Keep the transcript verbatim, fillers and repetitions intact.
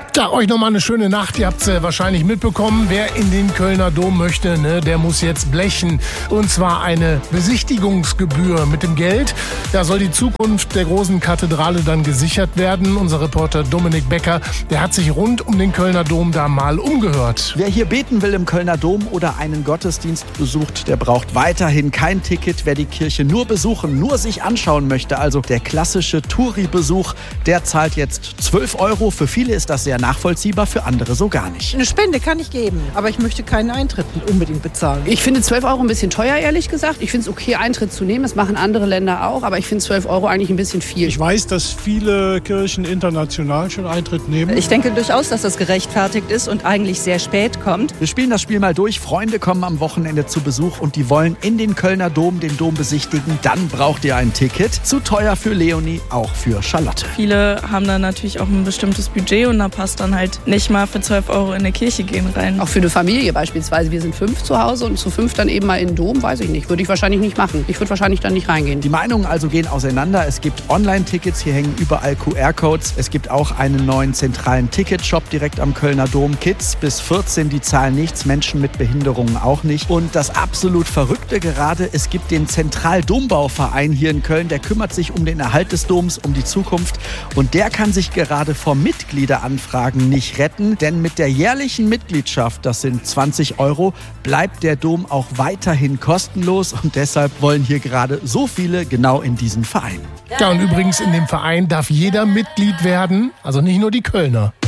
Ja, euch nochmal eine schöne Nacht. Ihr habt es äh, wahrscheinlich mitbekommen. Wer in den Kölner Dom möchte, ne, der muss jetzt blechen. Und zwar eine Besichtigungsgebühr. Mit dem Geld, da soll die Zukunft der großen Kathedrale dann gesichert werden. Unser Reporter Dominik Becker, der hat sich rund um den Kölner Dom da mal umgehört. Wer hier beten will im Kölner Dom oder einen Gottesdienst besucht, der braucht weiterhin kein Ticket. Wer die Kirche nur besuchen, nur sich anschauen möchte, also der klassische Touri-Besuch, der zahlt jetzt zwölf Euro. Für viele ist das sehr nachvollziehbar, für andere so gar nicht. Eine Spende kann ich geben, aber ich möchte keinen Eintritt unbedingt bezahlen. Ich finde zwölf Euro ein bisschen teuer, ehrlich gesagt. Ich finde es okay, Eintritt zu nehmen. Das machen andere Länder auch, aber ich finde zwölf Euro eigentlich ein bisschen viel. Ich weiß, dass viele Kirchen international schon Eintritt nehmen. Ich denke durchaus, dass das gerechtfertigt ist und eigentlich sehr spät kommt. Wir spielen das Spiel mal durch. Freunde kommen am Wochenende zu Besuch und die wollen in den Kölner Dom den Dom besichtigen. Dann braucht ihr ein Ticket. Zu teuer für Leonie, auch für Charlotte. Viele haben dann natürlich auch ein bestimmtes Budget und da passt dann halt nicht mal für zwölf Euro in eine Kirche gehen rein. Auch für eine Familie beispielsweise. Wir sind fünf zu Hause und zu fünf dann eben mal in den Dom, weiß ich nicht. Würde ich wahrscheinlich nicht machen. Ich würde wahrscheinlich dann nicht reingehen. Die Meinungen also gehen auseinander. Es gibt Online-Tickets, hier hängen überall Q R-Codes. Es gibt auch einen neuen zentralen Ticketshop direkt am Kölner Dom. Kids bis vierzehn, die zahlen nichts, Menschen mit Behinderungen auch nicht. Und das absolut Verrückte gerade, es gibt den Zentraldombauverein hier in Köln, der kümmert sich um den Erhalt des Doms, um die Zukunft. Und der kann sich gerade vor Mitgliederanfragen nicht retten, denn mit der jährlichen Mitgliedschaft, das sind zwanzig Euro, bleibt der Dom auch weiterhin kostenlos und deshalb wollen hier gerade so viele genau in diesen Verein. Ja, und übrigens in dem Verein darf jeder Mitglied werden, also nicht nur die Kölner.